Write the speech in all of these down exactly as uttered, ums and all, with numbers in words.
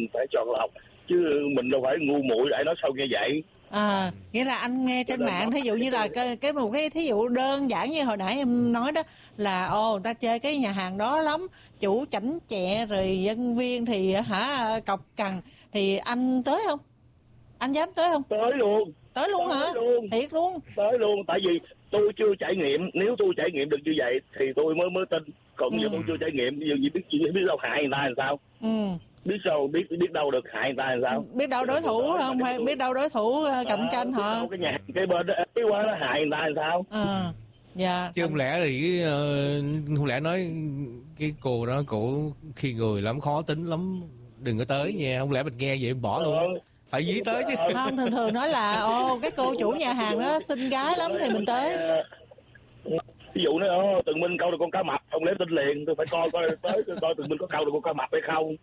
mình phải chọn lọc, chứ mình đâu phải ngu muội để nói sao nghe vậy. À, nghĩa là anh nghe trên mạng, thí dụ như là cái, cái một cái thí dụ đơn giản như hồi nãy em nói đó, là ồ người ta chơi cái nhà hàng đó lắm, chủ chảnh chẹ rồi nhân viên thì hả cọc cằn, thì anh tới không? Anh dám tới không? Tới luôn. Tới luôn tới hả? Luôn. Thiệt luôn? Tới luôn, tại vì tôi chưa trải nghiệm, nếu tôi trải nghiệm được như vậy thì tôi mới mới tin. Còn giờ ừ. tôi chưa trải nghiệm, giờ gì biết biết đâu hại người ta làm sao? Ừ. biết sao biết biết đâu được hại người ta làm sao? Biết đâu đối thủ không, hay biết đâu đối thủ cạnh tranh à, họ. Cái nhà cái bên đó cái qua nó hại người ta làm sao? À. Dạ. Chứ không lẽ thì uh, không lẽ nói cái cô đó cổ khi người lắm, khó tính lắm, đừng có tới nha, không lẽ mình nghe vậy mình bỏ luôn? Ừ. Phải dí tới chứ. Không, thường thường nói là ô cái cô chủ nhà hàng đó xinh gái lắm thì mình tới. Ví dụ nữa Tường Minh câu được con cá mập, không lẽ tin liền, tôi phải coi coi tới tôi coi Tường Minh có câu được con cá mập hay không.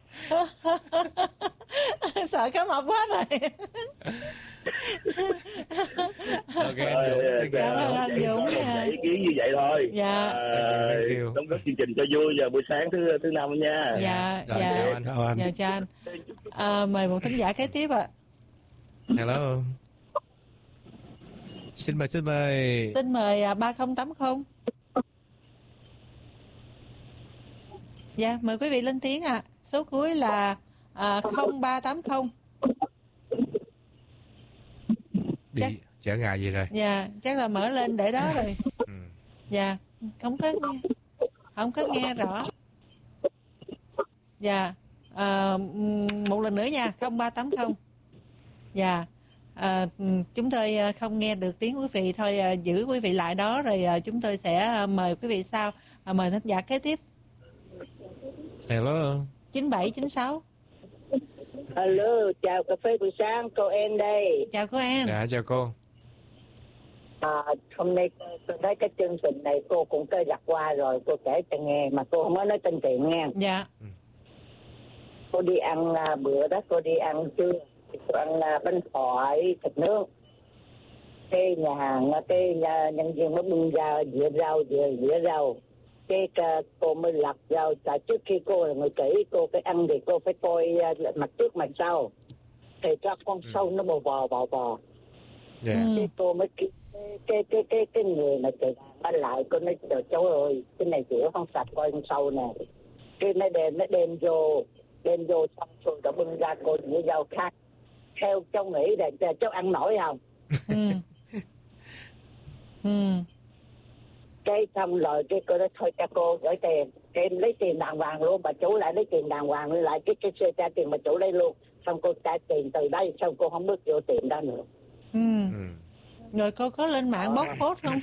Sợ cá mập quá rồi. Ok anh Dũng, cảm ơn anh Dũng nha. Ý kiến như vậy thôi. Dạ. Đóng góp chương trình cho vui giờ buổi sáng thứ thứ năm nha. Dạ. Rồi, dạ. chào anh, chào anh. Dạ chào anh. À, mời một thính giả kế tiếp ạ. À. Hello. Xin mời, xin mời. Xin mời ba không tám không. Dạ, mời quý vị lên tiếng ạ. À. Số cuối là à, không ba tám không. Đi chắc... chở ngài gì rồi? Dạ, chắc là mở lên để đó rồi. Ừ. Dạ, không có nghe. Không có nghe rõ. Dạ, à, một lần nữa nha, không ba tám không. Dạ. À, chúng tôi không nghe được tiếng quý vị thôi, à, giữ quý vị lại đó rồi à, chúng tôi sẽ mời quý vị sau. À, mời thính giả kế tiếp. Hello. chín bảy chín sáu. Hello, chào cà phê buổi sáng, cô Em đây. Chào cô Em. Dạ, chào cô. À, hôm nay tôi thấy cái chương trình này cô cũng có gặp qua rồi, cô kể cho nghe mà cô không có nói tên tiền nghe. Dạ. Ừ. Cô đi ăn uh, bữa đó cô đi ăn trưa, cô ăn uh, bánh phổi thịt nướng. Cái nhà hàng cái nhà, nhân viên mới bưng ra dĩa rau dĩa dĩa rau. Cái uh, cô mới lặt rau, tại trước khi cô là người kỹ, cô phải ăn thì cô phải coi uh, mặt trước mặt sau. Thì cho con ừ. sâu nó bò bò bò bò. Yeah. Ừ. Cái cô mới cái cái cái cái cái người mà chị bán lại, cô nói trời cháu ơi, cái này rửa không sạch, coi con sâu nè. Cái nó đem nó đem vô đem vô xong rồi nó bưng ra cô dĩa rau khác. Theo cháu nghĩ là cháu ăn nổi không? Ừ. Ừ. Cái xong rồi cái cô nói thôi cho cô gửi tiền, cái em lấy tiền đàng hoàng luôn, bà chủ lại lấy tiền đàng hoàng lại cái cái xe trả tiền bà chủ đây luôn, xong cô trả tiền từ đây, xong cô không bước vô tiệm đó nữa. Ừ. Ừ. Rồi cô có lên mạng bóc phốt không?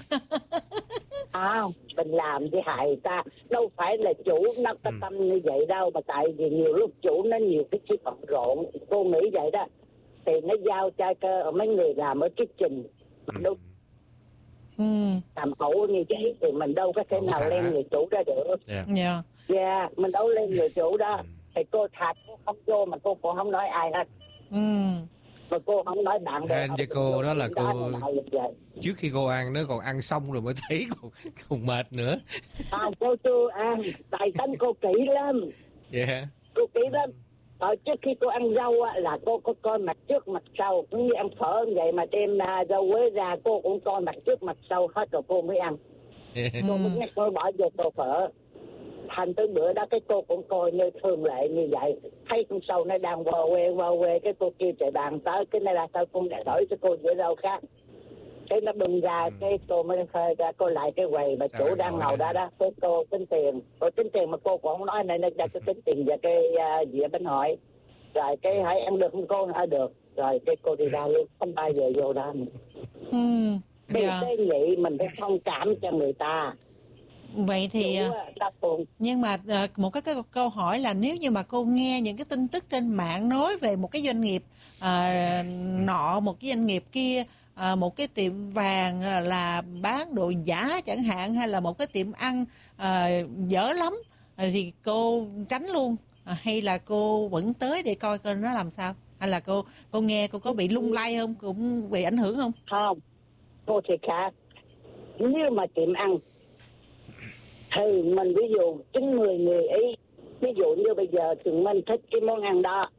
À, mình làm với hại người ta, đâu phải là chủ nó có tâm ừ. như vậy đâu, mà tại vì nhiều lúc chủ nó nhiều cái chuyện bận rộn, cô nghĩ vậy đó, thì nó giao cho cơ mấy người làm ở kitchen ừ. đâu. Ừ. Làm ẩu như vậy thì mình đâu có thể Ủa nào thả. lên người chủ ra được. Dạ, yeah. yeah. yeah, mình đâu lên người chủ đó. Ừ. Thì cô thật cô không vô mà cô cũng không nói ai hết. Ừ. Mà cô không nói bạn bè. Hên cho cô đó là cô trước khi cô ăn nó còn ăn xong rồi mới thấy còn, còn mệt nữa. À, cô chưa ăn, tại tính cô kỹ lắm. Dạ. Yeah. Cô kỹ lắm. Ở trước khi cô ăn rau á, là cô có coi mặt trước mặt sau, cũng như ăn phở như vậy mà đem uh, rau quế ra cô cũng coi mặt trước mặt sau hết rồi cô mới ăn. Yeah. Cô mới nhắc cô bỏ vô tô phở. Thành tới bữa đó cái cô cũng coi như thường lệ như vậy, thấy con sâu nó đang vò quê vò quê cái cô kêu chạy bàn tới, cái này là sao con đã đổi cho cô dĩa rau khác. Cái nó bưng ra ừ. cái cô mới khơi ra cô lại cái quầy mà chủ đang ngồi đó đó, cái cô tính tiền, cô tính tiền mà cô cũng không nói này, nên ra cái tính tiền và cái uh, dĩa bánh hỏi, rồi cái hỏi ăn được không cô nói được, rồi cái cô đi ra luôn, không bao giờ vô đó nữa. Ừ. Cái yeah. cái nghĩ mình phải thông cảm cho người ta. Vậy thì nhưng mà một cái, cái câu hỏi là nếu như mà cô nghe những cái tin tức trên mạng nói về một cái doanh nghiệp à, nọ, một cái doanh nghiệp kia, à, một cái tiệm vàng là bán đồ giả chẳng hạn, hay là một cái tiệm ăn à, dở lắm, thì cô tránh luôn, à, hay là cô vẫn tới để coi coi nó làm sao, hay là cô cô nghe cô có bị lung lay không, cũng bị ảnh hưởng không? Không, cô thì khác. Nếu mà tiệm ăn thì mình ví dụ chín mười người ý, ví dụ như bây giờ Tường Minh thích cái món ăn đó,